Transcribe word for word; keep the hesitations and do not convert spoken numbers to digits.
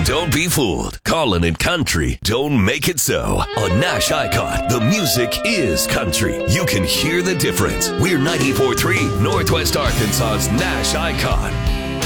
Don't be fooled. Calling it country don't make it so. On Nash Icon, the music is country. You can hear the difference. We're ninety-four point three Northwest Arkansas's Nash Icon.